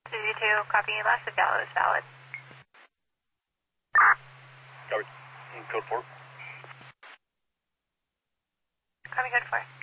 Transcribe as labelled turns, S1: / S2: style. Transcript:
S1: Suzy 2, copy last of Gallo is valid.
S2: Copy. Code 4.
S1: Copy code 4.